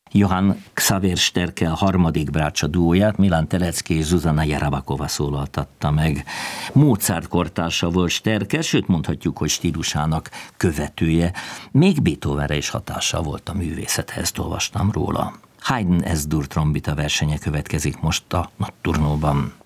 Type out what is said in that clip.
Johann Xaver Sterkel harmadik brácsa duóját Milan Telecki és Zuzanna Jerabakova szólaltatta meg. Mozart kortársa volt Sterkel, sőt mondhatjuk, hogy stílusának követője. Még Beethovenre is hatással volt a művészethez, olvastam róla. Haydn S-dur trombita versenye következik most a Nocturnóban.